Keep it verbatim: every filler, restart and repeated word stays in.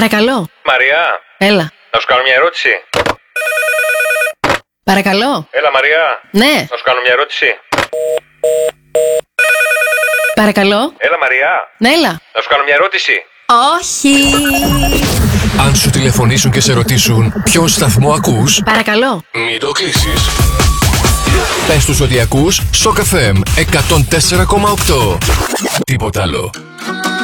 Παρακαλώ. Μαριά. Έλα. Να σου κάνω μια ερώτηση. Παρακαλώ. Έλα, Μαριά. Ναι. Να σου κάνω μια ερώτηση. Παρακαλώ. Έλα, Μαριά. Ναι, έλα. Να σου κάνω μια ερώτηση. Όχι. Αν σου τηλεφωνήσουν και σε ρωτήσουν ποιο σταθμό ακούς, Παρακαλώ. μην το κλείσεις. Πες τους ότι ακούς Σοκ εφ εμ εκατόν τέσσερα κόμμα οκτώ. Τίποτα άλλο.